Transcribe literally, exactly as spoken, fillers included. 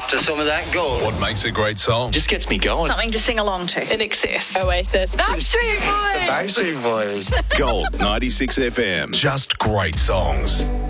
to some of that gold. What makes a great song? Just gets me going. Something to sing along to. In excess. Oasis. Backstreet Boys. Backstreet Boys. Gold ninety-six F M. Just great songs.